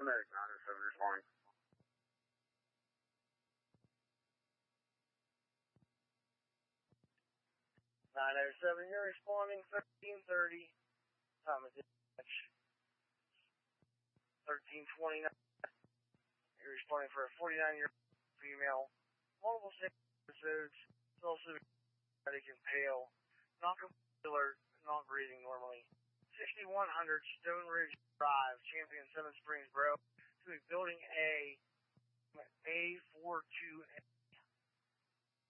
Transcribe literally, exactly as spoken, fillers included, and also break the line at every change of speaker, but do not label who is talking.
Medic nine oh seven responding.
nine oh seven, you're responding thirteen thirty. Time of dispatch thirteen twenty-nine. You're responding for a forty-nine-year-old female. Multiple episodes. It's also static and pale. Not completely alert, not breathing normally. sixty-one hundred Stone Ridge Drive, Champion Seven Springs, bro. To Building A, A forty-two